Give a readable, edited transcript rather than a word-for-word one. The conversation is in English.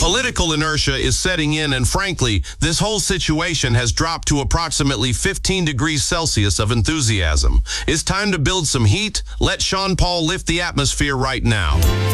Political inertia is setting in, and frankly, this whole situation has dropped to approximately 15 degrees Celsius of enthusiasm. It's time to build some heat. Let Sean Paul lift the atmosphere right now.